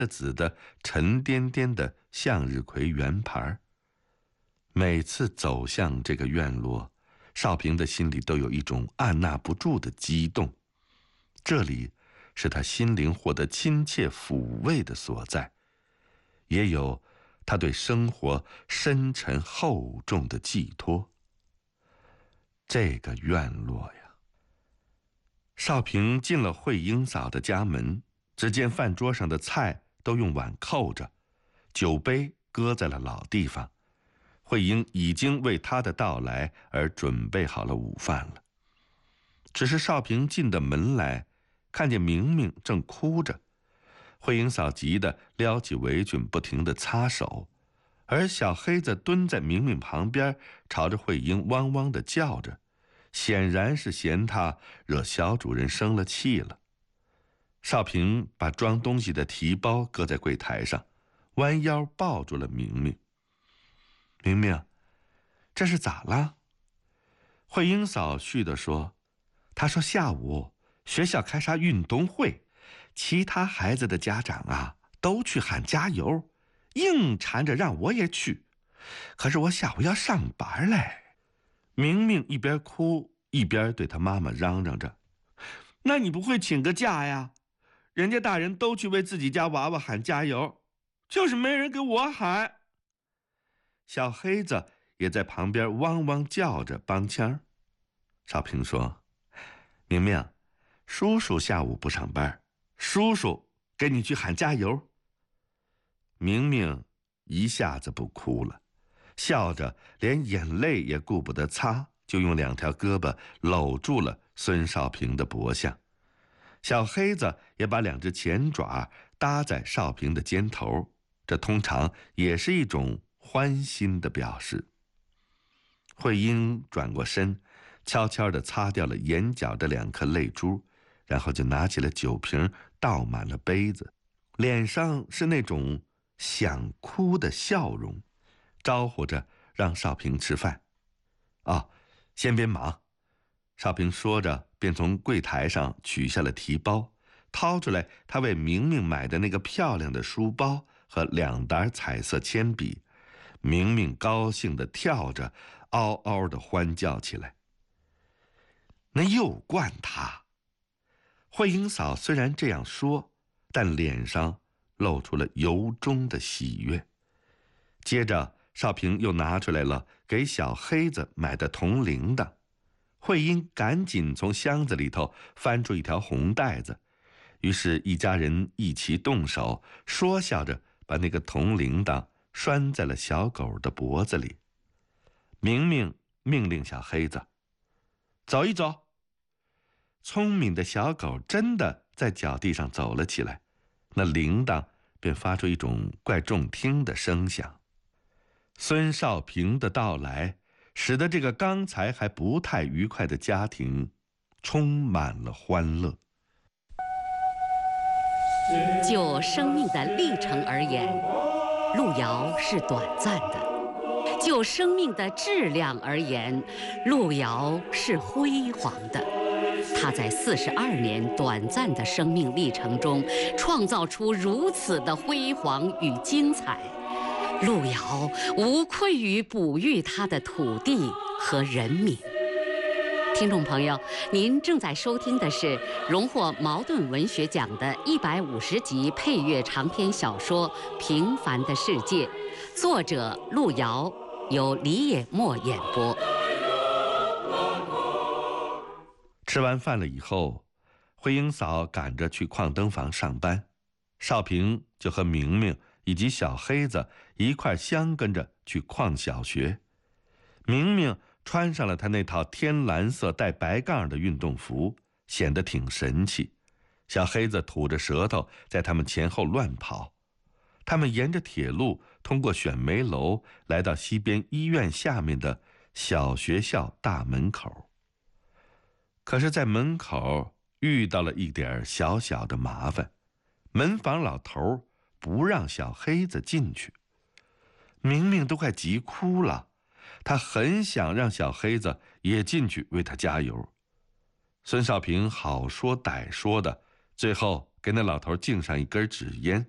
紫的沉甸甸的向日葵圆盘。每次走向这个院落，少平的心里都有一种按捺不住的激动。这里是他心灵获得亲切抚慰的所在，也有他对生活深沉厚重的寄托。这个院落呀，少平进了慧英嫂的家门，只见饭桌上的菜都用碗扣着，酒杯搁在了老地方。慧英已经为他的到来而准备好了午饭了。只是少平进的门来，看见明明正哭着，慧英嫂急得撩起围裙，不停地擦手，而小黑子蹲在明明旁边，朝着慧英汪汪地叫着，显然是嫌他惹小主人生了气了。少平把装东西的提包搁在柜台上，弯腰抱住了明明。明明，这是咋了？慧英嫂絮地说，她说下午学校开啥运动会，其他孩子的家长啊都去喊加油，硬缠着让我也去，可是我下午要上班嘞。明明一边哭一边对他妈妈嚷嚷着，那你不会请个假呀？人家大人都去为自己家娃娃喊加油，就是没人给我喊。小黑子也在旁边汪汪叫着帮腔。少平说，明明，叔叔下午不上班，叔叔给你去喊加油。明明一下子不哭了，笑着连眼泪也顾不得擦，就用两条胳膊搂住了孙少平的脖项。小黑子也把两只前爪搭在少平的肩头，这通常也是一种欢欣的表示。慧英转过身，悄悄地擦掉了眼角的2颗泪珠，然后就拿起了酒瓶，倒满了杯子，脸上是那种想哭的笑容，招呼着让少平吃饭。先别忙。少平说着便从柜台上取下了提包，掏出来他为明明买的那个漂亮的书包和2沓彩色铅笔。明明高兴地跳着，嗷嗷地欢叫起来。那又惯他。慧英嫂虽然这样说，但脸上露出了由衷的喜悦。接着少平又拿出来了给小黑子买的铜铃铛，慧英赶紧从箱子里头翻出一条红带子，于是一家人一起动手，说笑着把那个铜铃铛拴在了小狗的脖子里。明明命令小黑子，走一走。聪明的小狗真的在脚地上走了起来，那铃铛便发出一种怪中听的声响。孙少平的到来使得这个刚才还不太愉快的家庭充满了欢乐。 就生命的历程而言，路遥是短暂的；就生命的质量而言，路遥是辉煌的。他在42年短暂的生命历程中，创造出如此的辉煌与精彩。路遥无愧于哺育他的土地和人民。听众朋友，您正在收听的是荣获茅盾文学奖的150集配乐长篇小说《平凡的世界》，作者路遥，由李野墨演播。 吃完饭了以后，慧英嫂赶着去矿灯房上班，少平就和明明以及小黑子一块相跟着去矿小学。明明穿上了他那套天蓝色带白杠的运动服，显得挺神气。小黑子吐着舌头在他们前后乱跑。他们沿着铁路通过选煤楼，来到西边医院下面的小学校大门口。可是在门口遇到了一点小小的麻烦，门房老头不让小黑子进去。明明都快急哭了，他很想让小黑子也进去为他加油。孙少平好说歹说的，最后给那老头敬上一根纸烟，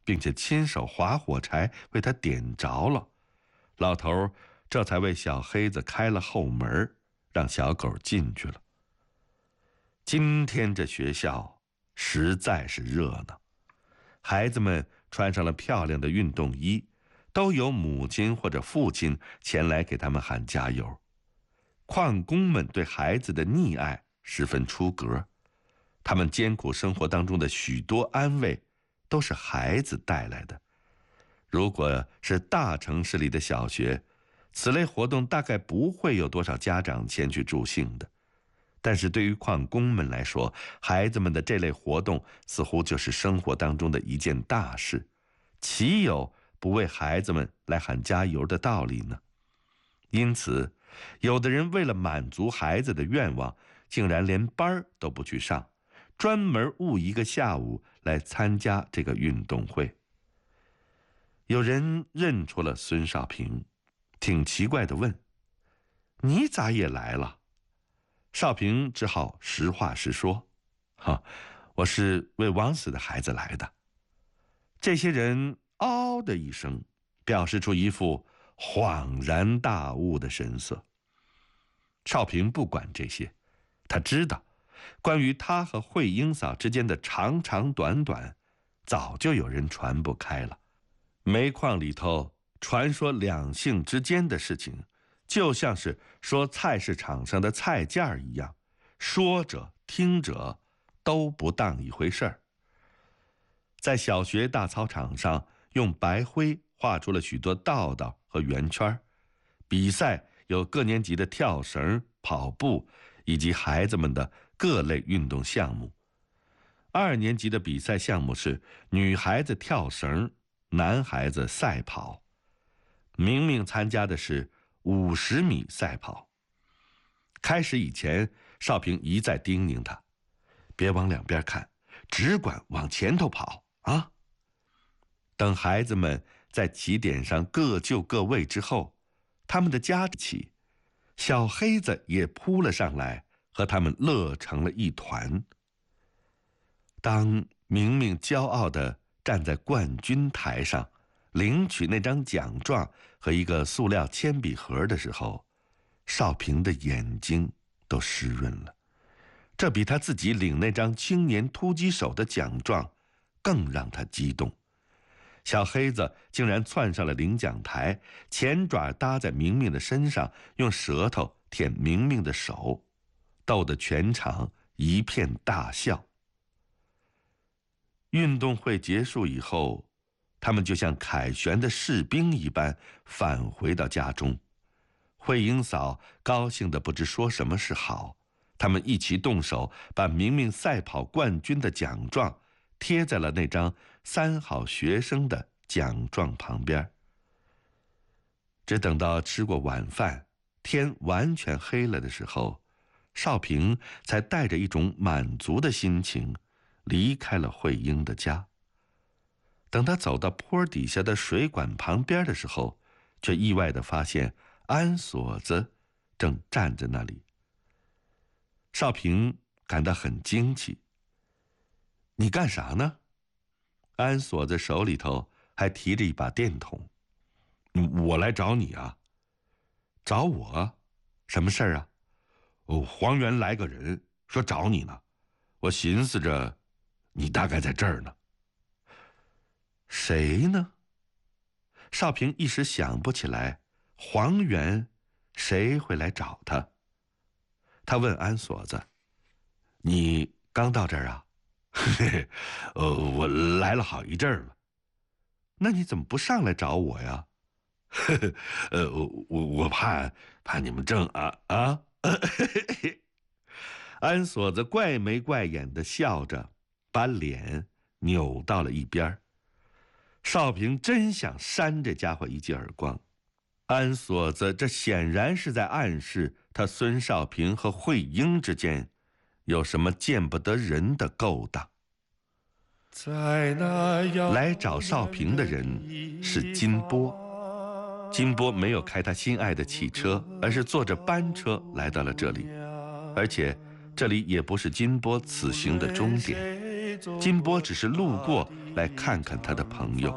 并且亲手划火柴为他点着了。老头这才为小黑子开了后门，让小狗进去了。今天这学校实在是热闹，孩子们穿上了漂亮的运动衣，都有母亲或者父亲前来给他们喊加油。矿工们对孩子的溺爱十分出格，他们艰苦生活当中的许多安慰都是孩子带来的。如果是大城市里的小学，此类活动大概不会有多少家长前去助兴的。但是对于矿工们来说，孩子们的这类活动似乎就是生活当中的一件大事，岂有不为孩子们来喊加油的道理呢？因此，有的人为了满足孩子的愿望，竟然连班都不去上，专门误一个下午来参加这个运动会。有人认出了孙少平，挺奇怪地问：“你咋也来了？”少平只好实话实说：“我是为枉死的孩子来的。”这些人嗷的一声，表示出一副恍然大悟的神色。少平不管这些，他知道，关于他和慧英嫂之间的长长短短，早就有人传不开了。煤矿里头传说两性之间的事情，就像是说菜市场上的菜价一样，说者听者都不当一回事儿。在小学大操场上，用白灰画出了许多道道和圆圈，比赛有各年级的跳绳、跑步以及孩子们的各类运动项目。2年级的比赛项目是女孩子跳绳，男孩子赛跑。明明参加的是50米赛跑。开始以前，少平一再叮咛他，别往两边看，只管往前头跑啊。等孩子们在起点上各就各位之后，他们的家起，小黑子也扑了上来，和他们乐成了一团。当明明骄傲地站在冠军台上，领取那张奖状和一个塑料铅笔盒的时候，少平的眼睛都湿润了。这比他自己领那张青年突击手的奖状更让他激动。小黑子竟然窜上了领奖台，前爪搭在明明的身上，用舌头舔明明的手，逗得全场一片大笑。运动会结束以后，他们就像凯旋的士兵一般返回到家中。慧英嫂高兴得不知说什么是好，他们一起动手把明明赛跑冠军的奖状贴在了那张3好学生的奖状旁边。只等到吃过晚饭，天完全黑了的时候，少平才带着一种满足的心情离开了慧英的家。等他走到坡底下的水管旁边的时候，却意外地发现安锁子正站在那里。少平感到很惊奇：“你干啥呢？”安锁子手里头还提着一把电筒。“我来找你啊。”“找我？什么事儿啊？”“黄源来个人说找你呢，我寻思着你大概在这儿呢。”“谁呢？”少平一时想不起来，黄源谁会来找他？他问安锁子：“你刚到这儿啊？”“我来了好一阵儿了。”“那你怎么不上来找我呀？”“我怕你们正啊。”安锁子怪眉怪眼地笑着，把脸扭到了一边。少平真想扇这家伙一记耳光。安锁子这显然是在暗示他孙少平和慧英之间有什么见不得人的勾当。来找少平的人是金波。金波没有开他心爱的汽车，而是坐着班车来到了这里，而且这里也不是金波此行的终点。 金波只是路过来看看他的朋友。